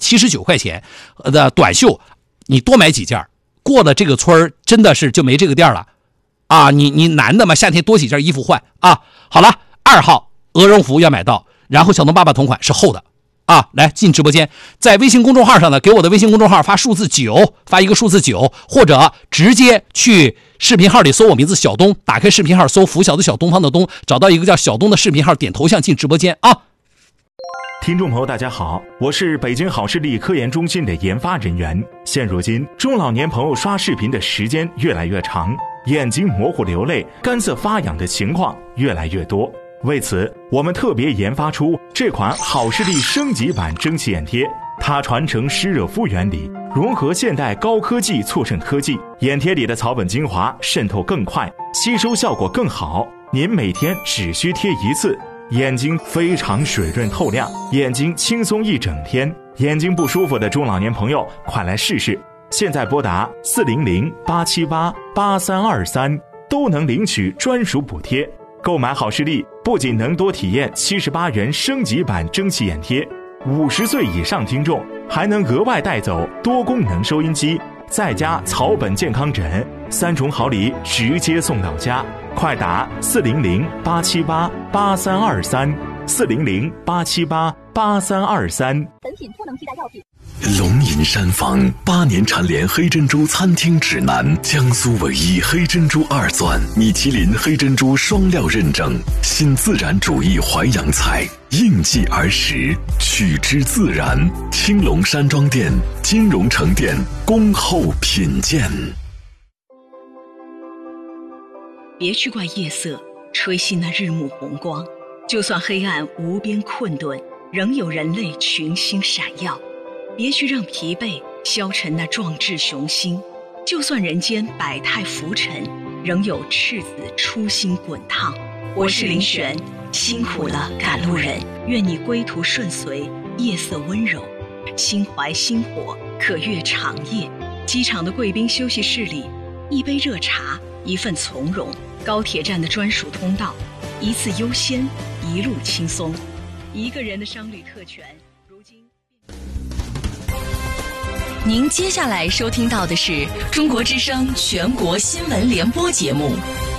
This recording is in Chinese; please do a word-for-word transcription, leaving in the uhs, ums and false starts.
七十九块钱的短袖，你多买几件，过了这个村真的是就没这个店了啊！你你男的嘛，夏天多几件衣服换啊。好了，二号鹅绒服要买到，然后小东爸爸同款是厚的啊。来进直播间，在微信公众号上呢，给我的微信公众号发数字九，发一个数字九，或者直接去视频号里搜我名字小东，打开视频号搜拂晓的小东方的东，找到一个叫小东的视频号，点头像进直播间啊。 听众朋友大家好，我是北京好视力科研中心的研发人员。现如今中老年朋友刷视频的时间越来越长，眼睛模糊流泪、干涩发痒的情况越来越多。为此，我们特别研发出这款好视力升级版蒸汽眼贴，它传承湿热敷原理，融合现代高科技促渗科技，眼贴里的草本精华渗透更快，吸收效果更好。您每天只需贴一次，眼睛非常水润透亮，眼睛轻松一整天。眼睛不舒服的中老年朋友，快来试试！现在拨打四零零八七八八三二三，都能领取专属补贴。购买好视力不仅能多体验七十八元升级版蒸汽眼贴，五十岁以上听众还能额外带走多功能收音机，再加草本健康枕，三重好礼直接送到家。快打四零零八七八八三二三，四零零八七八八三二三。 本品不能替代药品。 龙吟山房八年蝉联黑珍珠餐厅指南，江苏唯一黑珍珠二钻，米其林黑珍珠双料认证，新自然主义淮扬菜，应季而食，取之自然。青龙山庄店、金融城店恭候品鉴。 别去怪夜色吹熄那日暮红光，就算黑暗无边困顿，仍有人类群星闪耀。别去让疲惫消沉那壮志雄心，就算人间百态浮沉，仍有赤子初心滚烫。我是林璇，辛苦了赶路人，愿你归途顺遂，夜色温柔，心怀星火，可越长夜。机场的贵宾休息室里，一杯热茶，一份从容。高铁站的专属通道，一次优先，一路轻松。一个人的商旅特权，如今。 您接下来收听到的是中国之声全国新闻联播节目。